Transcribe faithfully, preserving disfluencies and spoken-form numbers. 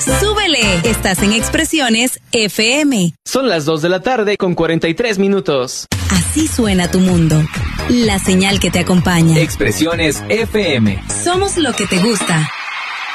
¡Súbele! Estás en Expresiones F M. Son las dos de la tarde con cuarenta y tres minutos. Así suena tu mundo. La señal que te acompaña. Expresiones F M. Somos lo que te gusta.